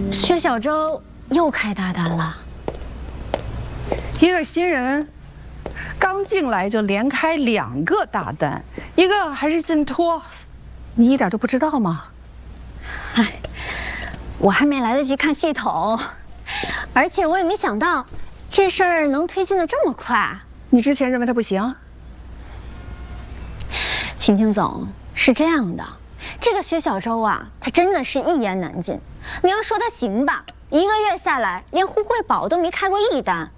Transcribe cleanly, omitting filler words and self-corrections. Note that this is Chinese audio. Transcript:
薛小周又开大单了。 一个新人刚进来就连开2个大单，一个还是信托，你一点都不知道吗？ 哎，我还没来得及看系统，而且我也没想到这事儿能推进的这么快。 你之前认为他不行？ 秦听总，是这样的，这个薛小周啊，他真的是一言难尽。你要说他行吧，1个月下来连互惠宝都没开过1单。